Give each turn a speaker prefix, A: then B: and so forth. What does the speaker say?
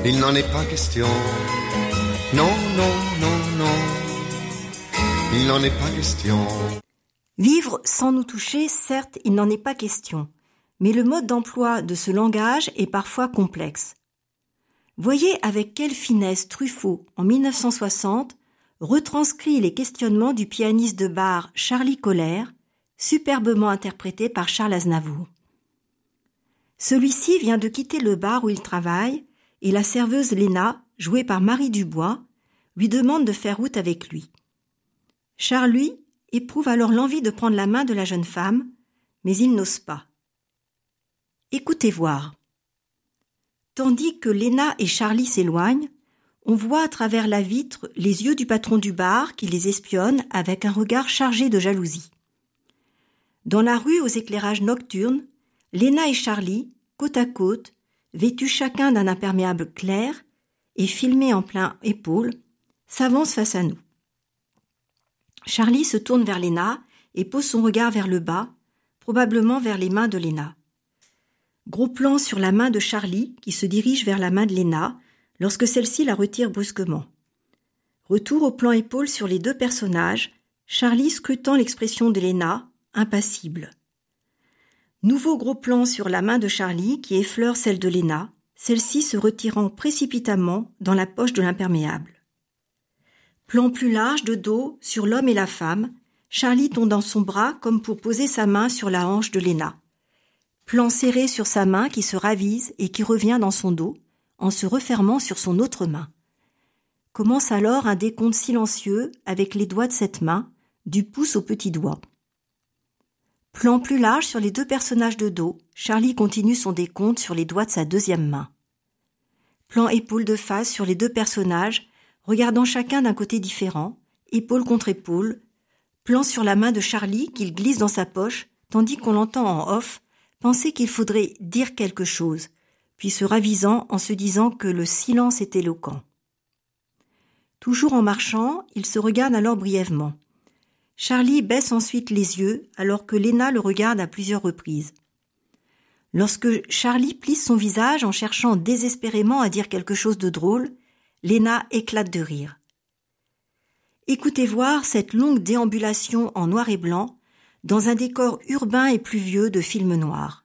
A: il n'en est pas question. Non, non, non, non, il n'en est pas question.
B: Vivre sans nous toucher, certes, il n'en est pas question, mais le mode d'emploi de ce langage est parfois complexe. Voyez avec quelle finesse Truffaut, en 1960, retranscrit les questionnements du pianiste de bar Charlie Coller, superbement interprété par Charles Aznavour. Celui-ci vient de quitter le bar où il travaille et la serveuse Léna, jouée par Marie Dubois, lui demande de faire route avec lui. Charles, lui, éprouve alors l'envie de prendre la main de la jeune femme, mais il n'ose pas. Écoutez voir. Tandis que Léna et Charlie s'éloignent, on voit à travers la vitre les yeux du patron du bar qui les espionne avec un regard chargé de jalousie. Dans la rue aux éclairages nocturnes, Léna et Charlie, côte à côte, vêtus chacun d'un imperméable clair et filmés en plein épaule, s'avancent face à nous. Charlie se tourne vers Léna et pose son regard vers le bas, probablement vers les mains de Léna. Gros plan sur la main de Charlie qui se dirige vers la main de Léna lorsque celle-ci la retire brusquement. Retour au plan épaule sur les deux personnages, Charlie scrutant l'expression de Léna, impassible. Nouveau gros plan sur la main de Charlie qui effleure celle de Léna, celle-ci se retirant précipitamment dans la poche de l'imperméable. Plan plus large de dos sur l'homme et la femme, Charlie tendant son bras comme pour poser sa main sur la hanche de Léna. Plan serré sur sa main qui se ravise et qui revient dans son dos, en se refermant sur son autre main. Commence alors un décompte silencieux avec les doigts de cette main, du pouce au petit doigt. Plan plus large sur les deux personnages de dos, Charlie continue son décompte sur les doigts de sa deuxième main. Plan épaule de face sur les deux personnages, regardant chacun d'un côté différent, épaule contre épaule. Plan sur la main de Charlie qu'il glisse dans sa poche, tandis qu'on l'entend en off penser qu'il faudrait dire quelque chose, puis se ravisant en se disant que le silence est éloquent. Toujours en marchant, il se regarde alors brièvement. Charlie baisse ensuite les yeux alors que Léna le regarde à plusieurs reprises. Lorsque Charlie plisse son visage en cherchant désespérément à dire quelque chose de drôle, Léna éclate de rire. Écoutez voir cette longue déambulation en noir et blanc dans un décor urbain et pluvieux de film noir.